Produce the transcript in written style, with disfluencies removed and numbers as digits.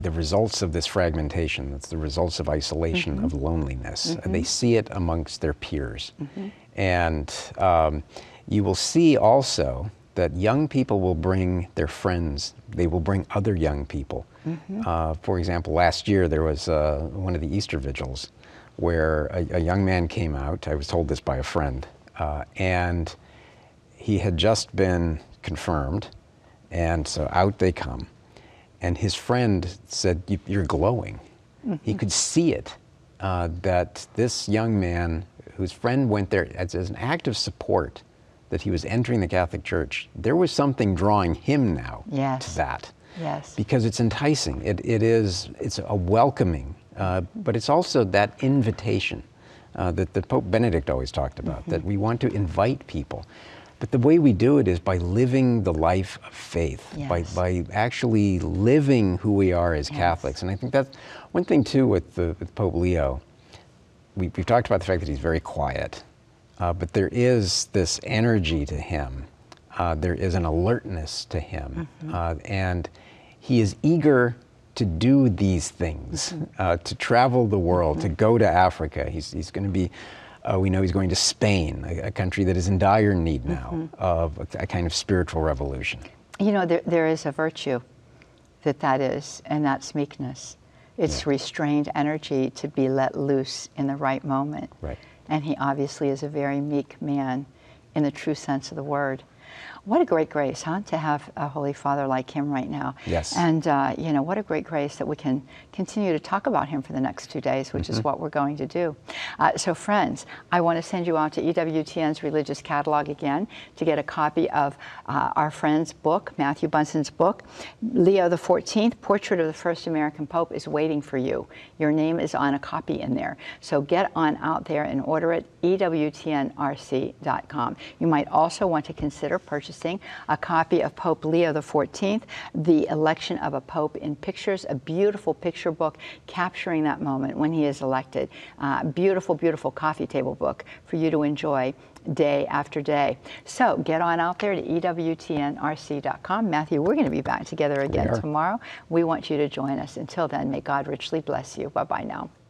the results of this fragmentation. That's the results of isolation, of loneliness. They see it amongst their peers. And you will see also that young people will bring their friends. They will bring other young people. For example, last year there was one of the Easter vigils where a young man came out. I was told this by a friend. And he had just been confirmed. And so out they come. And his friend said, "You're glowing." He could see it, that this young man, whose friend went there as an act of support, that he was entering the Catholic Church, there was something drawing him now to that. Yes. Because it's enticing. It's a welcoming, but it's also that invitation that Pope Benedict always talked about, that we want to invite people. But the way we do it is by living the life of faith, by actually living who we are as Catholics. And I think that's one thing too with Pope Leo. We've talked about the fact that he's very quiet, but there is this energy to him. There is an alertness to him, and he is eager to do these things, to travel the world, to go to Africa. He's going to be. We know he's going to Spain, a country that is in dire need now of a kind of spiritual revolution. You know, there is a virtue that is, and that's meekness. It's restrained energy to be let loose in the right moment. Right. And he obviously is a very meek man in the true sense of the word. What a great grace, huh, to have a Holy Father like him right now. Yes. And, you know, what a great grace that we can continue to talk about him for the next 2 days, which is what we're going to do. So, friends, I want to send you out to EWTN's Religious Catalog again to get a copy of our friend's book, Matthew Bunson's book. Leo XIV, Portrait of the First American Pope, is waiting for you. Your name is on a copy in there. So get on out there and order it, EWTNRC.com. You might also want to consider purchasing a copy of Pope Leo XIV, The Election of a Pope in Pictures, a beautiful picture book capturing that moment when he is elected. Beautiful, beautiful coffee table book for you to enjoy day after day. So get on out there to EWTNRC.com. Matthew, we're going to be back together again tomorrow. We want you to join us. Until then, may God richly bless you. Bye-bye now.